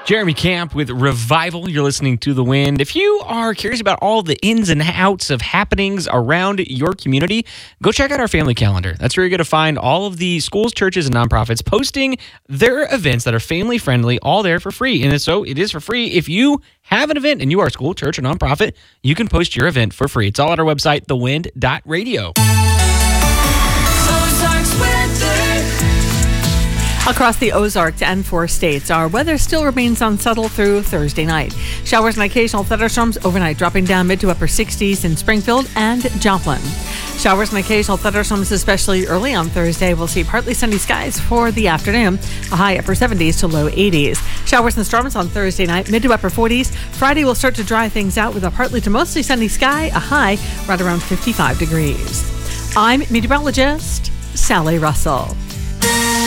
Jeremy Camp with Revival. You're listening to The Wind. If you are curious about all the ins and outs of happenings around your community, go check out our family calendar. That's where you're going to find all of the schools, churches, and nonprofits posting their events that are family friendly, all there for free. And so it is for free. If you have an event and you are a school, church, or nonprofit, you can post your event for free. It's all at our website, thewind.radio. Across the Ozarks and 4 states, our weather still remains unsettled through Thursday night. Showers and occasional thunderstorms overnight, dropping down mid to upper 60s in Springfield and Joplin. Showers and occasional thunderstorms, especially early on Thursday. We'll see partly sunny skies for the afternoon, a high upper 70s to low 80s. Showers and storms on Thursday night, mid to upper 40s. Friday will start to dry things out with a partly to mostly sunny sky, a high right around 55 degrees. I'm meteorologist Sally Russell.